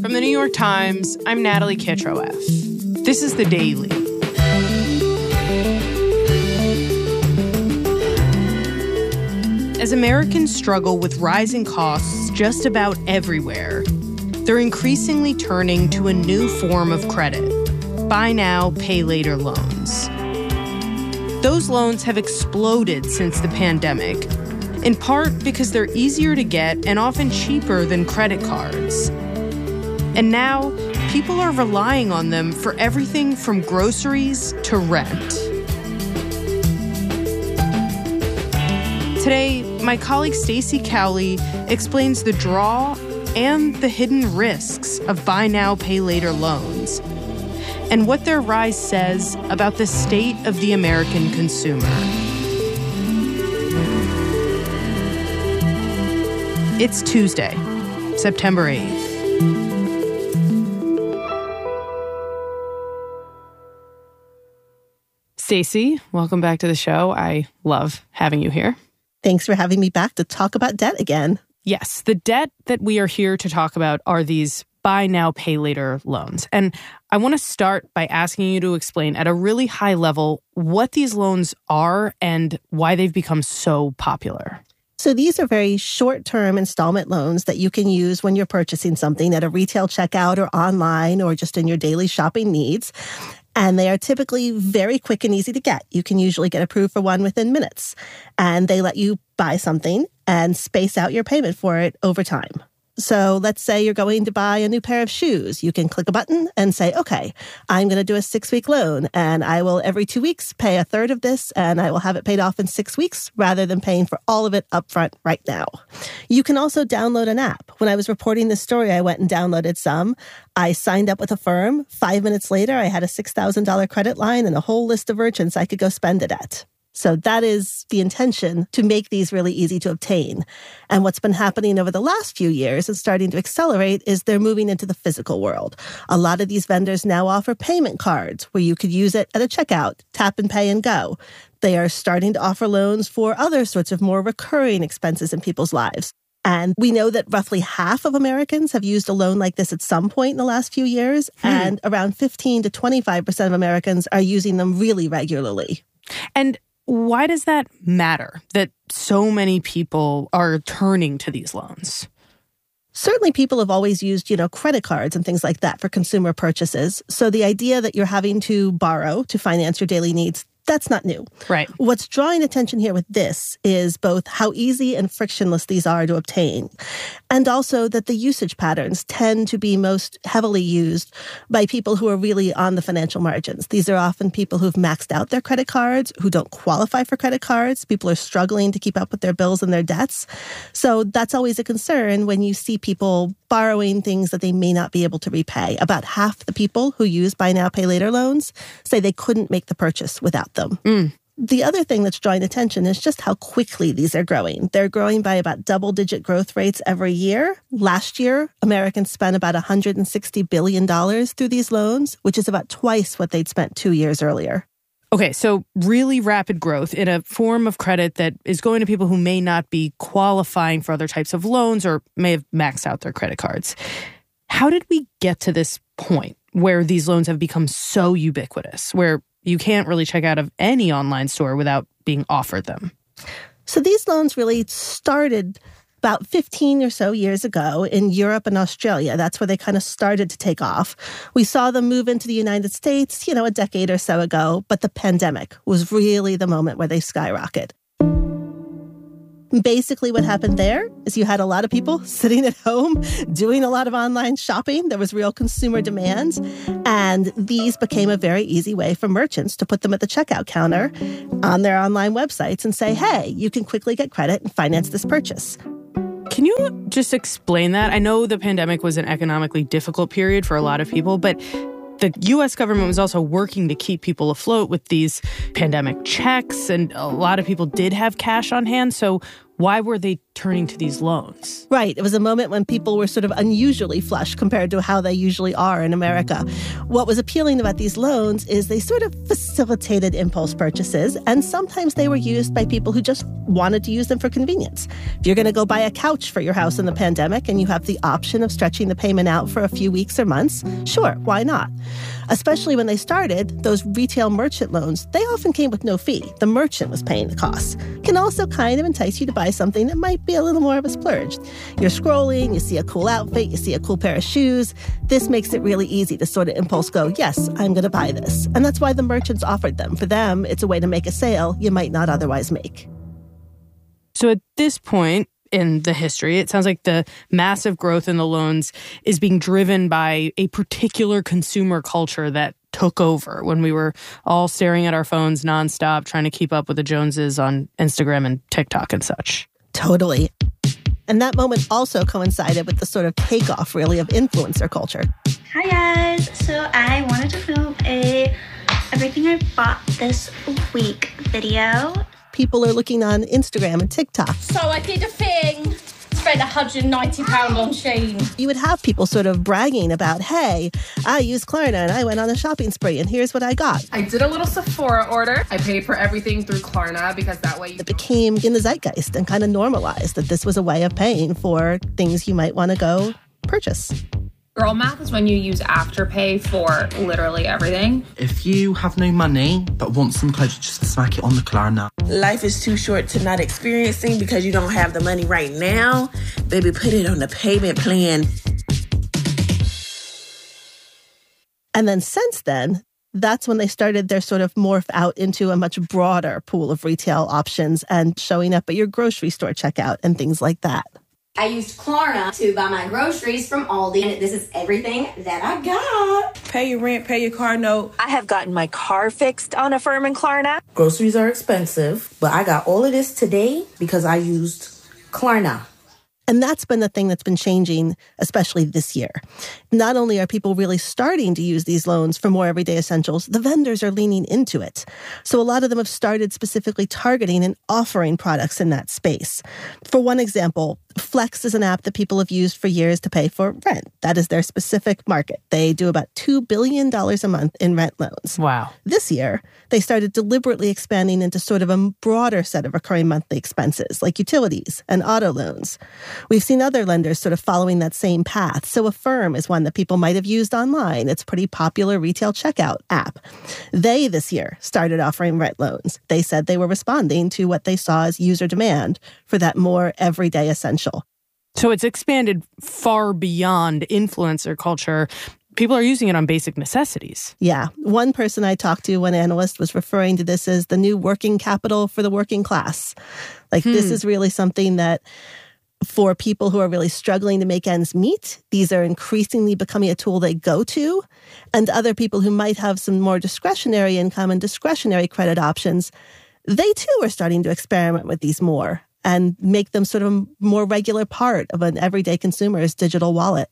From the New York Times, I'm Natalie Kitroeff. This is The Daily. As Americans struggle with rising costs just about everywhere, they're increasingly turning to a new form of credit: buy now, pay later loans. Those loans have exploded since the pandemic, in part because they're easier to get and often cheaper than credit cards. And now, people are relying on them for everything from groceries to rent. Today, my colleague Stacey Cowley explains the draw and the hidden risks of buy now, pay later loans, and what their rise says about the state of the American consumer. It's Tuesday, September 8th. Stacey, welcome back to the show. I love having you here. Thanks for having me back to talk about debt again. Yes, the debt that we are here to talk about are these buy now, pay later loans. And I want to start by asking you to explain at a really high level what these loans are and why they've become so popular. So these are very short-term installment loans that you can use when you're purchasing something at a retail checkout or online or just in your daily shopping needs. And they are typically very quick and easy to get. You can usually get approved for one within minutes. And they let you buy something and space out your payment for it over time. So let's say you're going to buy a new pair of shoes. You can click a button and say, okay, I'm going to do a 6-week loan, and I will every 2 weeks pay a third of this, and I will have it paid off in 6 weeks rather than paying for all of it upfront right now. You can also download an app. When I was reporting this story, I went and downloaded some. I signed up with Affirm. 5 minutes later, I had a $6,000 credit line and a whole list of merchants I could go spend it at. So that is the intention, to make these really easy to obtain. And what's been happening over the last few years and starting to accelerate is they're moving into the physical world. A lot of these vendors now offer payment cards where you could use it at a checkout, tap and pay and go. They are starting to offer loans for other sorts of more recurring expenses in people's lives. And we know that roughly half of Americans have used a loan like this at some point in the last few years. And around 15 to 25% of Americans are using them really regularly. And why does that matter, that so many people are turning to these loans? Certainly people have always used, credit cards and things like that for consumer purchases. So the idea that you're having to borrow to finance your daily needs, that's not new. Right. What's drawing attention here with this is both how easy and frictionless these are to obtain, and also that the usage patterns tend to be most heavily used by people who are really on the financial margins. These are often people who've maxed out their credit cards, who don't qualify for credit cards. People are struggling to keep up with their bills and their debts. So that's always a concern when you see people borrowing things that they may not be able to repay. About half the people who use buy now, pay later loans say they couldn't make the purchase without them. The other thing that's drawing attention is just how quickly these are growing. They're growing by about double-digit growth rates every year. Last year, Americans spent about $160 billion through these loans, which is about twice what they'd spent 2 years earlier. Okay, so really rapid growth in a form of credit that is going to people who may not be qualifying for other types of loans or may have maxed out their credit cards. How did we get to this point where these loans have become so ubiquitous, where you can't really check out of any online store without being offered them? So these loans really started about 15 or so years ago in Europe and Australia. That's where they kind of started to take off. We saw them move into the United States, a decade or so ago, but the pandemic was really the moment where they skyrocket. Basically, what happened there is you had a lot of people sitting at home doing a lot of online shopping. There was real consumer demand, and these became a very easy way for merchants to put them at the checkout counter on their online websites and say, hey, you can quickly get credit and finance this purchase. Can you just explain that? I know the pandemic was an economically difficult period for a lot of people, but the U.S. government was also working to keep people afloat with these pandemic checks, and a lot of people did have cash on hand. So why were they turning to these loans. Right. It was a moment when people were sort of unusually flush compared to how they usually are in America. What was appealing about these loans is they sort of facilitated impulse purchases, and sometimes they were used by people who just wanted to use them for convenience. If you're going to go buy a couch for your house in the pandemic and you have the option of stretching the payment out for a few weeks or months, sure, why not? Especially when they started, those retail merchant loans, they often came with no fee. The merchant was paying the costs. Can also kind of entice you to buy something that might be a little more of a splurge. You're scrolling, you see a cool outfit, you see a cool pair of shoes. This makes it really easy to sort of impulse go, yes, I'm going to buy this. And that's why the merchants offered them. For them, it's a way to make a sale you might not otherwise make. So at this point in the history, it sounds like the massive growth in the loans is being driven by a particular consumer culture that took over when we were all staring at our phones nonstop, trying to keep up with the Joneses on Instagram and TikTok and such. Totally. And that moment also coincided with the sort of takeoff, really, of influencer culture. Hi, guys. So I wanted to film a everything I bought this week video. People are looking on Instagram and TikTok. So I did a thing, spent £190 on Shein. You would have people sort of bragging about, hey, I used Klarna and I went on a shopping spree and here's what I got. I did a little Sephora order. I paid for everything through Klarna because that way it became in the zeitgeist and kind of normalized that this was a way of paying for things you might want to go purchase. Girl math is when you use Afterpay for literally everything. If you have no money but want some clothes, just smack it on the Klarna. Life is too short to not experiencing because you don't have the money right now. Baby, put it on the payment plan. And then since then, that's when they started their sort of morph out into a much broader pool of retail options and showing up at your grocery store checkout and things like that. I used Klarna to buy my groceries from Aldi, and this is everything that I got. Pay your rent, pay your car note. I have gotten my car fixed on Affirm and Klarna. Groceries are expensive, but I got all of this today because I used Klarna. And that's been the thing that's been changing, especially this year. Not only are people really starting to use these loans for more everyday essentials, the vendors are leaning into it. So a lot of them have started specifically targeting and offering products in that space. For one example, Flex is an app that people have used for years to pay for rent. That is their specific market. They do about $2 billion a month in rent loans. Wow. This year, they started deliberately expanding into sort of a broader set of recurring monthly expenses, like utilities and auto loans. We've seen other lenders sort of following that same path. So Affirm is one that people might have used online. It's a pretty popular retail checkout app. They, this year, started offering rent loans. They said they were responding to what they saw as user demand for that more everyday essential. So it's expanded far beyond influencer culture. People are using it on basic necessities. Yeah. One person I talked to, one analyst, was referring to this as the new working capital for the working class. Like, this is really something that for people who are really struggling to make ends meet, these are increasingly becoming a tool they go to. And other people who might have some more discretionary income and discretionary credit options, they too are starting to experiment with these more and make them sort of a more regular part of an everyday consumer's digital wallet.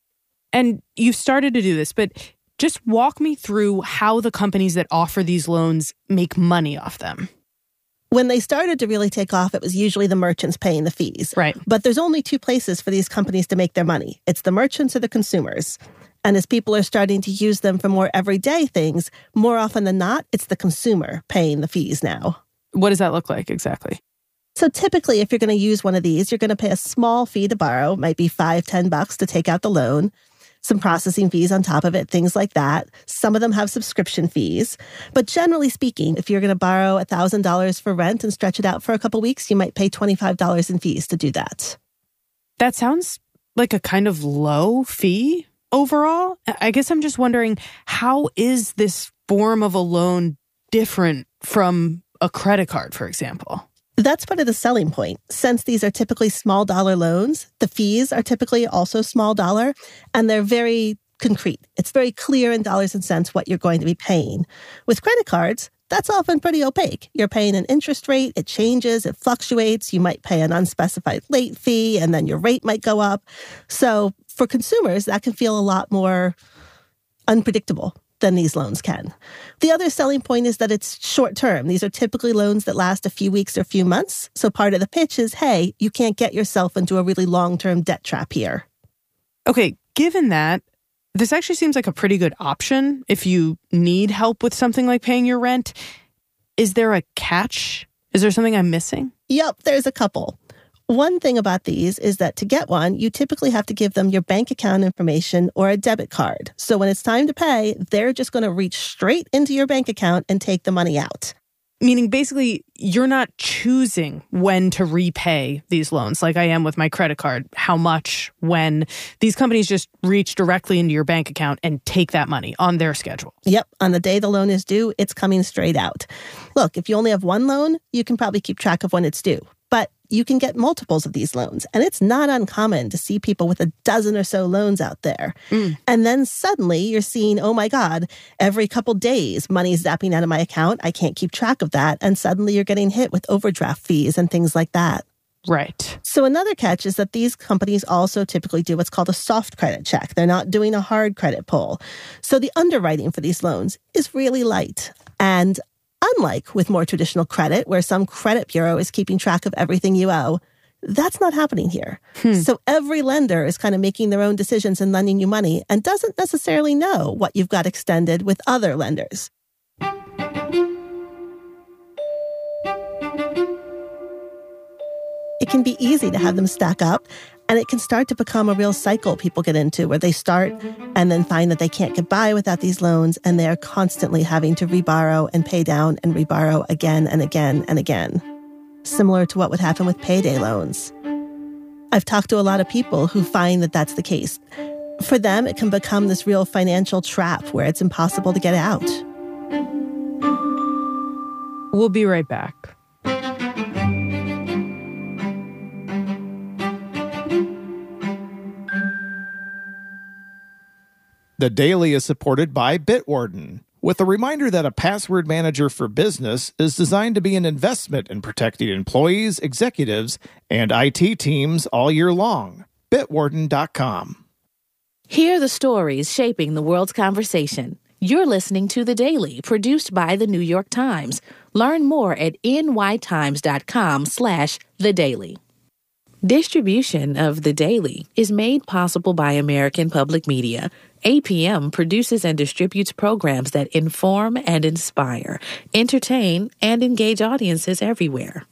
And you've started to do this, but just walk me through how the companies that offer these loans make money off them. When they started to really take off, it was usually the merchants paying the fees. Right. But there's only two places for these companies to make their money. It's the merchants or the consumers. And as people are starting to use them for more everyday things, more often than not, it's the consumer paying the fees now. What does that look like exactly? So typically, if you're going to use one of these, you're going to pay a small fee to borrow. It might be $5-10 to take out the loan. Some processing fees on top of it, things like that. Some of them have subscription fees. But generally speaking, if you're going to borrow $1,000 for rent and stretch it out for a couple weeks, you might pay $25 in fees to do that. That sounds like a kind of low fee overall. I guess I'm just wondering, how is this form of a loan different from a credit card, for example? That's part of the selling point. Since these are typically small dollar loans, the fees are typically also small dollar, and they're very concrete. It's very clear in dollars and cents what you're going to be paying. With credit cards, that's often pretty opaque. You're paying an interest rate, it changes, it fluctuates. You might pay an unspecified late fee, and then your rate might go up. So for consumers, that can feel a lot more unpredictable. than these loans can. The other selling point is that it's short term. These are typically loans that last a few weeks or a few months. So part of the pitch is, hey, you can't get yourself into a really long-term debt trap here. Okay, given that, this actually seems like a pretty good option if you need help with something like paying your rent. Is there a catch? Is there something I'm missing? Yep, there's a couple. One thing about these is that to get one, you typically have to give them your bank account information or a debit card. So when it's time to pay, they're just going to reach straight into your bank account and take the money out. Meaning basically you're not choosing when to repay these loans like I am with my credit card, how much, when. These companies just reach directly into your bank account and take that money on their schedule. Yep. On the day the loan is due, it's coming straight out. Look, if you only have one loan, you can probably keep track of when it's due. But you can get multiples of these loans. And it's not uncommon to see people with a dozen or so loans out there. And then suddenly you're seeing, oh my God, every couple days, money's zapping out of my account. I can't keep track of that. And suddenly you're getting hit with overdraft fees and things like that. Right. So another catch is that these companies also typically do what's called a soft credit check. They're not doing a hard credit pull. So the underwriting for these loans is really light. And unlike with more traditional credit, where some credit bureau is keeping track of everything you owe, that's not happening here. So every lender is kind of making their own decisions and lending you money and doesn't necessarily know what you've got extended with other lenders. It can be easy to have them stack up, and it can start to become a real cycle people get into where they start and then find that they can't get by without these loans, and they are constantly having to reborrow and pay down and reborrow again and again and again. Similar to what would happen with payday loans. I've talked to a lot of people who find that that's the case. For them, it can become this real financial trap where it's impossible to get out. We'll be right back. The Daily is supported by Bitwarden, with a reminder that a password manager for business is designed to be an investment in protecting employees, executives, and IT teams all year long. Bitwarden.com. Hear the stories shaping the world's conversation. You're listening to The Daily, produced by The New York Times. Learn more at nytimes.com/The Daily. Distribution of The Daily is made possible by American Public Media. APM produces and distributes programs that inform and inspire, entertain, and engage audiences everywhere.